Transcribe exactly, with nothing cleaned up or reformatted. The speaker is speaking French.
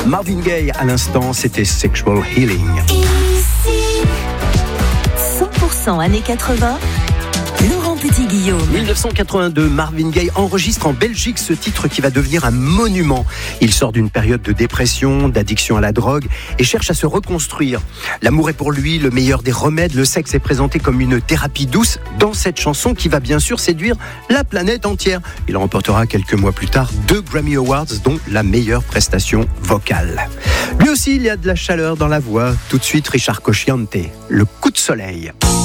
Marvin Gaye à l'instant, c'était Sexual Healing. Ici, cent pour cent années quatre-vingts, Laurent Petit-Guillaume. dix-neuf cent quatre-vingt-deux, Marvin Gaye enregistre en Belgique ce titre qui va devenir un monument. Il sort d'une période de dépression, d'addiction à la drogue et cherche à se reconstruire. L'amour est pour lui le meilleur des remèdes. Le sexe est présenté comme une thérapie douce dans cette chanson qui va bien sûr séduire la planète entière. Il remportera quelques mois plus tard deux Grammy Awards, dont la meilleure prestation vocale. Lui aussi, il y a de la chaleur dans la voix. Tout de suite, Richard Cosciante, Le coup de soleil.